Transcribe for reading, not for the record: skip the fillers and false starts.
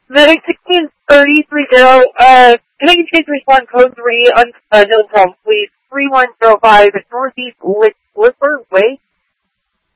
Medic 163030, can I get you to respond code 3 on, no problem, please, 3105 Northeast Lipper Way?